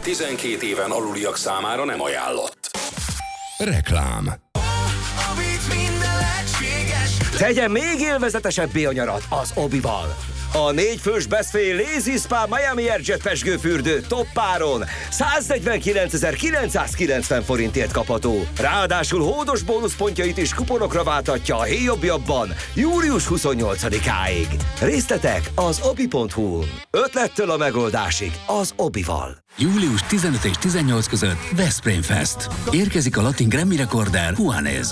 12 éven aluliak számára nem ajánlott. Reklám. Tegyen még élvezetesebbé a nyarat az Obival. A 4 fős Best Fay Lazy Spa Miami Airjet pezsgőfürdő toppáron 149.990 forintért kapható. Ráadásul hódos bónuszpontjait is kuponokra váltatja a héjobbjabban július 28-áig. Részletek az obi.hu. Ötlettől a megoldásig az Obival. Július 15 és 18 között Veszprém Fest. Érkezik a latin Grammy rekorder Juanes.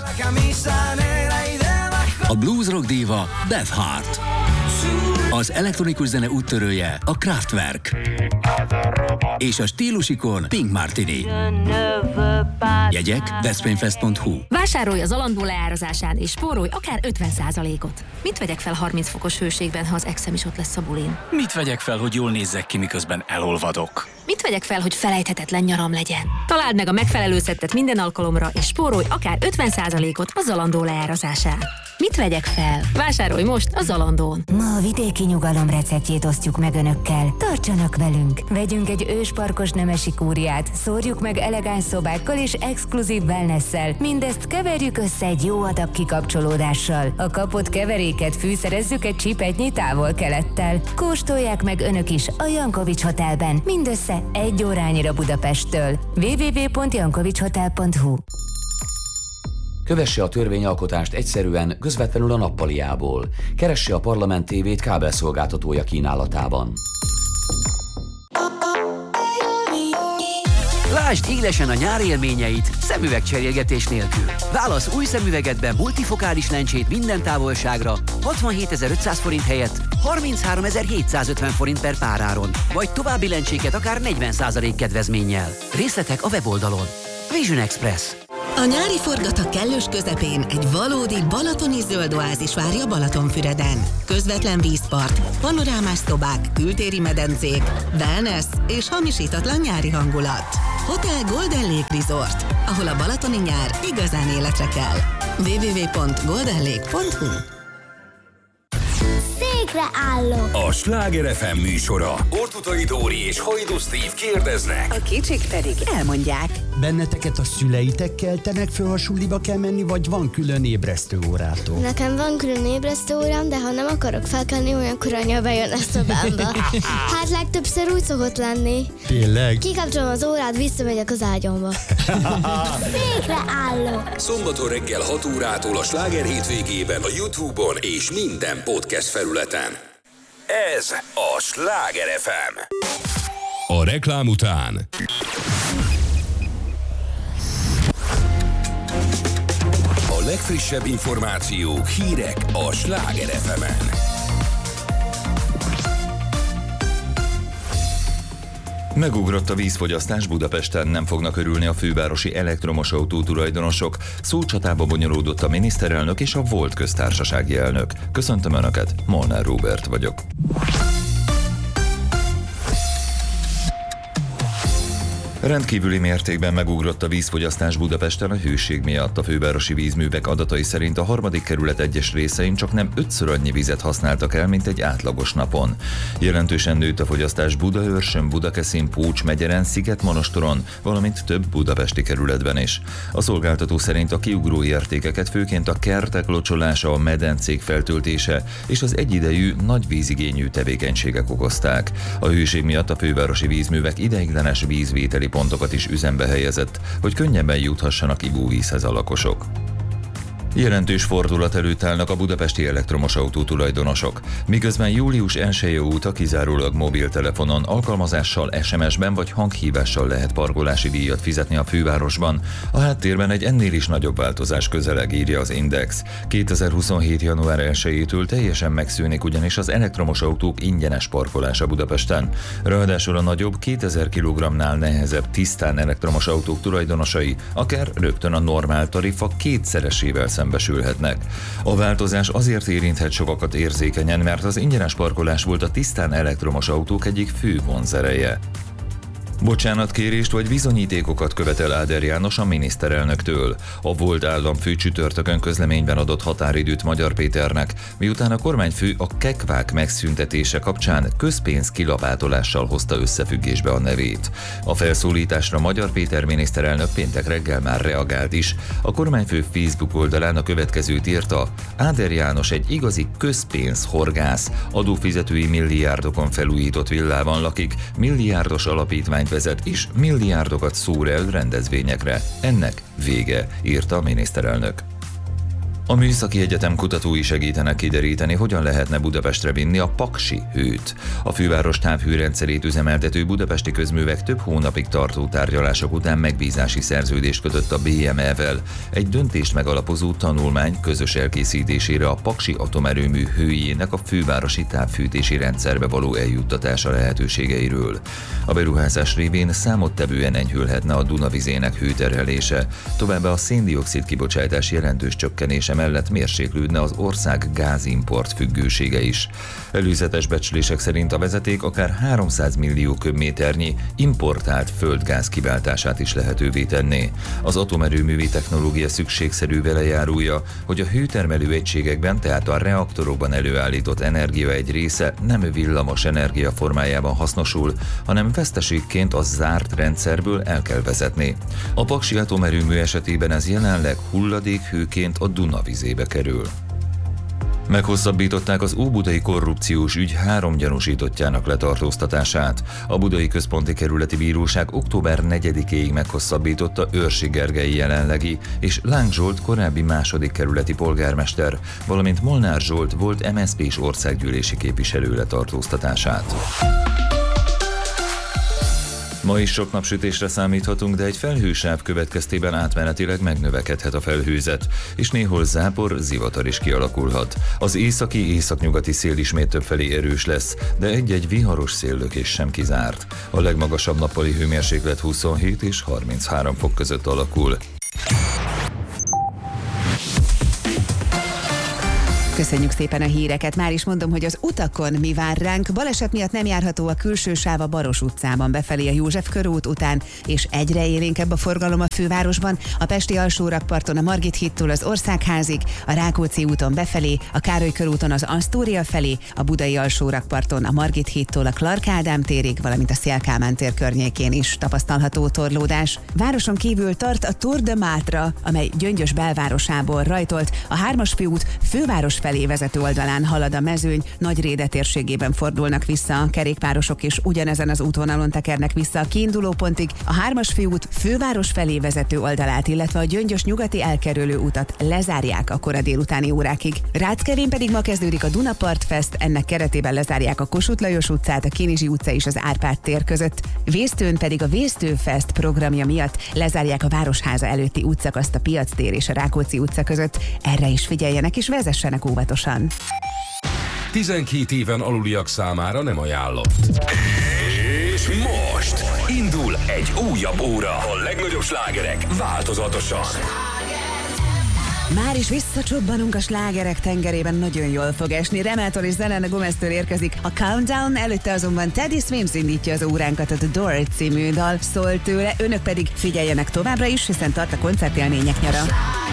A blues rock díva Beth Hart. Az elektronikus zene úttörője a Kraftwerk. És a stílusikon Pink Martini. Jegyek veszprémfest.hu. Vásárolj az Zalando leárazásán és spórolj akár 50%-ot. Mit vegyek fel 30 fokos hőségben, ha az exem is ott lesz a bulin? Mit vegyek fel, hogy jól nézzek ki, miközben elolvadok? Mit vegyek fel, hogy felejthetetlen nyaram legyen? Találd meg a megfelelő szettet minden alkalomra, és spórolj akár 50%-ot a Zalando leárazásán. Mit vegyek fel? Vásárolj most a Zalandón. Ma a vidéki nyugalom receptjét osztjuk meg önökkel. Tartsanak velünk! Vegyünk egy ősparkos nemesi kúriát, szórjuk meg elegáns szobákkal és exkluzív wellnesszel. Mindezt keverjük össze egy jó adag kikapcsolódással. A kapott keveréket fűszerezzük egy csipetnyi távol-kelettel. Kóstolják meg önök is a Jankovics Hotelben, mindössze 1 órányira Budapesttől. www.jankovicshotel.hu. Kövesse a törvényalkotást egyszerűen, közvetlenül a nappaliából. Keresse a Parlament TV-t kábelszolgáltatója kínálatában. Lásd élesen a nyári élményeit szemüvegcserélgetés nélkül. Válasz új szemüvegedben multifokális lencsét minden távolságra 67.500 forint helyett 33.750 forint per páráron, vagy további lencséket akár 40% kedvezménnyel. Részletek a weboldalon. Vision Express. A nyári forgatag kellős közepén egy valódi balatoni zöld oázis várja Balatonfüreden. Közvetlen vízpart, panorámás szobák, kültéri medencék, wellness és hamisítatlan nyári hangulat. Hotel Golden Lake Resort, ahol a balatoni nyár igazán életre kell. www.goldenlake.hu. Székre állok! A Sláger FM műsora. Ortutai Dóri és Hajdu Steve kérdeznek. A kicsik pedig elmondják. Benneteket a szüleitek keltenek föl, ha suliba kell menni, vagy van külön ébresztő órától? Nekem van külön ébresztő órám, de ha nem akarok felkelni, olyankor anya bejön a szobámba. Hát legtöbbször úgy szokott lenni. Tényleg? Kikapcsolom az órát, visszamegyek az ágyamba. Székre állok! Szombaton reggel 6 órától a Sláger hétvégében a YouTube-on és minden podcast felületen. Ez a Sláger FM. A reklám után a legfrissebb információk, hírek a Sláger FM-en. Megugrott a vízfogyasztás Budapesten, nem fognak örülni a fővárosi elektromos autó tulajdonosok. Szócsatába bonyolódott a miniszterelnök és a volt köztársasági elnök. Köszöntöm Önöket, Molnár Róbert vagyok. Rendkívüli mértékben megugrott a vízfogyasztás Budapesten a hőség miatt. A fővárosi vízművek adatai szerint a 3. kerület egyes részein csak nem 5-ször annyi vizet használtak el, mint egy átlagos napon. Jelentősen nőtt a fogyasztás Budaörsön, Budakeszin, Pócs megyeren, Szigetmonostoron, valamint több budapesti kerületben is. A szolgáltató szerint a kiugró értékeket főként a kertek locsolása, a medencék feltöltése és az egyidejű nagy vízigényű tevékenységek okozták. A hőség miatt a fővárosi vízművek ideiglenes vízvételi pontokat is üzembe helyezett, hogy könnyebben juthassanak ivóvízhez a lakosok. Jelentős fordulat előtt állnak a budapesti elektromos autó tulajdonosok. Miközben július 1-e óta kizárólag mobiltelefonon, alkalmazással, SMS-ben vagy hanghívással lehet parkolási díjat fizetni a fővárosban, a háttérben egy ennél is nagyobb változás közeleg, írja az Index. 2027. január 1-től teljesen megszűnik ugyanis az elektromos autók ingyenes parkolása Budapesten. Ráadásul a nagyobb, 2000 kg-nál nehezebb tisztán elektromos autók tulajdonosai akár rögtön a normál tarifa kétszeresével szembesülhetnek. A változás azért érinthet sokakat érzékenyen, mert az ingyenes parkolás volt a tisztán elektromos autók egyik fő vonzereje. Bocsánatkérést vagy bizonyítékokat követel Áder János a miniszterelnöktől. A volt államfő csütörtökön közleményben adott határidőt Magyar Péternek, miután a kormányfő a kekvák megszüntetése kapcsán közpénz kilapátolással hozta összefüggésbe a nevét. A felszólításra Magyar Péter miniszterelnök péntek reggel már reagált is. A kormányfő Facebook oldalán a következőt írta: Áder János egy igazi közpénzhorgász, adófizetői milliárdokon felújított villában lakik, milliárdos alapítványt vezet és milliárdokat szúr el rendezvényekre. Ennek vége, írta a miniszterelnök. A Műszaki Egyetem kutatói segítenek kideríteni, hogyan lehetne Budapestre vinni a paksi hőt. A főváros távhőrendszerét üzemeltető budapesti közművek több hónapig tartó tárgyalások után megbízási szerződést kötött a BME-vel. Egy döntést megalapozó tanulmány közös elkészítésére a paksi atomerőmű hőjének a fővárosi távfűtési rendszerbe való eljuttatása lehetőségeiről. A beruházás révén számottevően enyhülhetne a Duna vizének hőterhelése, továbbá a szén-dioxid kibocsátás jelentős csökkenése mellett mérséklődne az ország gázimport függősége is. Előzetes becslések szerint a vezeték akár 300 millió köbméternyi importált földgáz kiváltását is lehetővé tenné. Az atomerőművi technológia szükségszerű velejárója, hogy a hőtermelő egységekben, tehát a reaktorokban előállított energia egy része nem villamos energia formájában hasznosul, hanem veszteségként a zárt rendszerből el kell vezetni. A paksi atomerőmű esetében ez jelenleg hulladékhőként a Duna vizébe kerül. Meghosszabbították az óbudai korrupciós ügy 3 gyanúsítottjának letartóztatását. A Budai Központi Kerületi Bíróság október 4-éig meghosszabbította Őrsi Gergely jelenlegi és Láng Zsolt korábbi 2. kerületi polgármester, valamint Molnár Zsolt volt MSZP-s országgyűlési képviselő letartóztatását. Ma is sok napsütésre számíthatunk, de egy felhősáv következtében átmenetileg megnövekedhet a felhőzet, és néhol zápor, zivatar is kialakulhat. Az északi-északnyugati szél ismét többfelé erős lesz, de egy-egy viharos széllökés sem kizárt. A legmagasabb nappali hőmérséklet 27 és 33 fok között alakul. Köszönjük szépen a híreket. Már is mondom, hogy az utakon mi vár ránk. Baleset miatt nem járható a külső sáv a Baros utcában befelé a József körút után, és egyre élénkebb a forgalom a fővárosban. A Pesti alsórakparton a Margit hídtól az Országházig, a Rákóczi úton befelé, a Károly körúton az Asztória felé, a Budai alsórakparton a Margit hídtól a Clark Ádám térig, valamint a Széll Kálmán tér környékén is tapasztalható torlódás. Városon kívül tart a Tour de Mátra, amely Gyöngyös belvárosából rajtolt. A 3-as főút főváros felé vezető oldalán halad a mezőny, Nagyréde térségében fordulnak vissza a kerékpárosok, és ugyanezen az útvonalon tekernek vissza a kiinduló pontig. A 3-as főút főváros felé vezető oldalát, illetve a Gyöngyös nyugati elkerülő utat lezárják a kora délutáni órákig. Ráckevén pedig ma kezdődik a Dunapart Fest, ennek keretében lezárják a Kossuth Lajos utcát, a Kinizsi utca és az Árpád tér között. Vésztőn pedig a Vésztő Fest programja miatt lezárják a Városháza előtti útszakaszt a Piac tér és a Rákóczi utca között. Erre is figyeljenek és vezessenek óvatosan. 12 éven aluliak számára nem ajánlott. És most indul egy újabb óra. A legnagyobb slágerek változatosan. Már is visszacsobbanunk a slágerek tengerében, nagyon jól fog esni. Remeltől és Selena Gomeztől érkezik a Countdown, előtte azonban Teddy Swims indítja az óránkat, a The Door című dal szól tőle. Önök pedig figyeljenek továbbra is, hiszen tart a koncertélmények nyara.